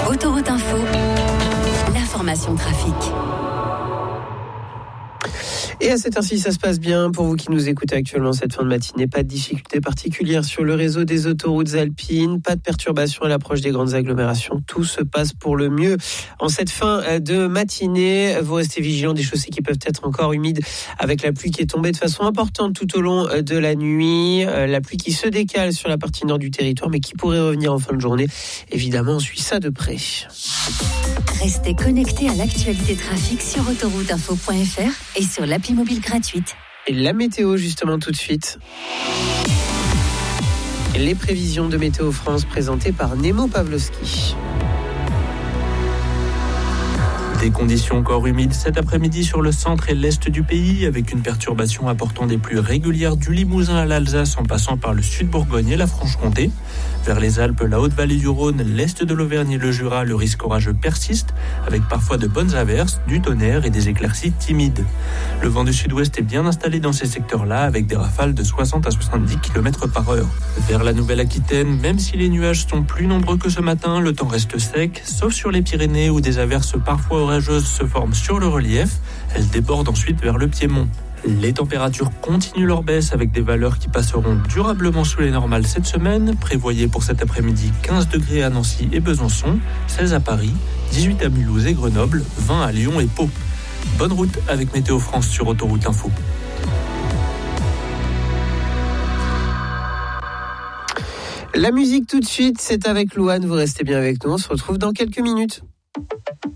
Autoroute Info, l'information trafic. Et à cette heure-ci, ça se passe bien. Pour vous qui nous écoutez actuellement cette fin de matinée, pas de difficultés particulières sur le réseau des autoroutes alpines, pas de perturbations à l'approche des grandes agglomérations. Tout se passe pour le mieux. En cette fin de matinée, vous restez vigilants des chaussées qui peuvent être encore humides avec la pluie qui est tombée de façon importante tout au long de la nuit. La pluie qui se décale sur la partie nord du territoire, mais qui pourrait revenir en fin de journée. Évidemment, on suit ça de près. Restez connectés à l'actualité trafic sur autorouteinfo.fr et sur l'appli mobile gratuite. Et la météo, justement, tout de suite. Les prévisions de Météo France présentées par Nemo Pavlovski. Des conditions encore humides cet après-midi sur le centre et l'est du pays, avec une perturbation apportant des pluies régulières du Limousin à l'Alsace en passant par le sud Bourgogne et la Franche-Comté. Vers les Alpes, la Haute-Vallée du Rhône, l'est de l'Auvergne et le Jura, le risque orageux persiste, avec parfois de bonnes averses, du tonnerre et des éclaircies timides. Le vent du sud-ouest est bien installé dans ces secteurs-là, avec des rafales de 60 à 70 km/h. Vers la Nouvelle-Aquitaine, même si les nuages sont plus nombreux que ce matin, le temps reste sec, sauf sur les Pyrénées où des averses parfois orageuses se forment sur le relief. Elles débordent ensuite vers le Piémont. Les températures continuent leur baisse avec des valeurs qui passeront durablement sous les normales cette semaine. Prévoyez pour cet après-midi 15 degrés à Nancy et Besançon, 16 à Paris, 18 à Mulhouse et Grenoble, 20 à Lyon et Pau. Bonne route avec Météo France sur Autoroute Info. La musique tout de suite, c'est avec Louane. Vous restez bien avec nous, on se retrouve dans quelques minutes.